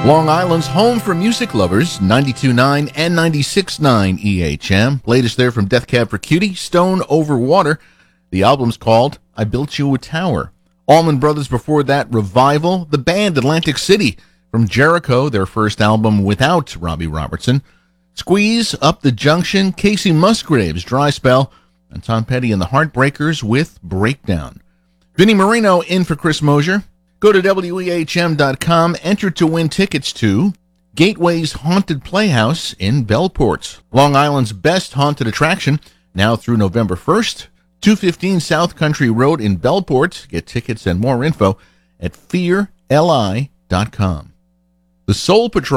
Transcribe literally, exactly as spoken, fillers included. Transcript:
Long Island's home for music lovers, ninety-two point nine and ninety-six point nine E H M. Latest there from Death Cab for Cutie, Stone Over Water. The album's called I Built You a Tower. Allman Brothers before that, Revival. The band Atlantic City from Jericho, their first album without Robbie Robertson. Squeeze, Up the Junction, Casey Musgraves, Dry Spell, and Tom Petty and the Heartbreakers with Breakdown. Vinnie Marino in for Chris Mosier. Go to W E H M dot com, enter to win tickets to Gateway's Haunted Playhouse in Bellport, Long Island's best haunted attraction, now through November first, two fifteen South Country Road in Bellport. Get tickets and more info at fear li dot com. The Soul Patrol